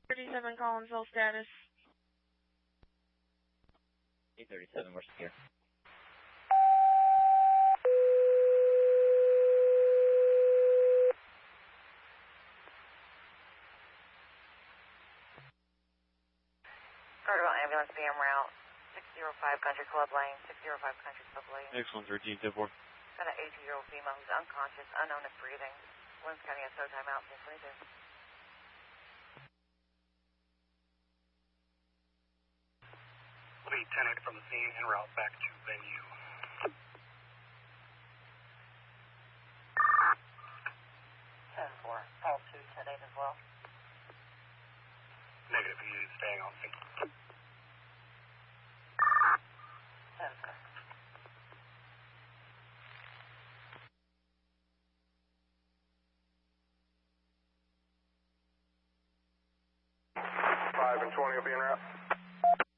37 Collinsville status. 837, we're secure. Carterville ambulance BM route 605 Country Club Lane, 605 Country Club Lane. Excellent, 13, 10-4. Got an 18-year-old female who's unconscious, unknown if breathing. Williams County SO timeout, 1022. We'll be 10-8 from the scene en route back to venue. 10-4. Call 2, 10-8 as well. Negative, he is staying on scene. 10-4. Five and 20 will be en route.